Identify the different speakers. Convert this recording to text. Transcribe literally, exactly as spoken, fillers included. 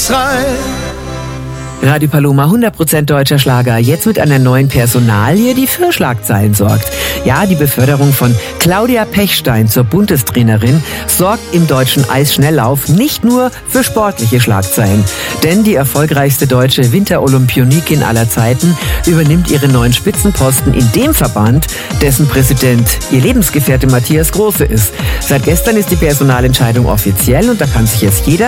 Speaker 1: rein.
Speaker 2: Radio Paloma, hundert Prozent deutscher Schlager, jetzt mit einer neuen Personalie, die für Schlagzeilen sorgt. Ja, die Beförderung von Claudia Pechstein zur Bundestrainerin sorgt im deutschen Eisschnelllauf nicht nur für sportliche Schlagzeilen. Denn die erfolgreichste deutsche Winterolympionikin aller Zeiten übernimmt ihren neuen Spitzenposten in dem Verband, dessen Präsident ihr Lebensgefährte Matthias Große ist. Seit gestern ist die Personalentscheidung offiziell und da kann sich jetzt jeder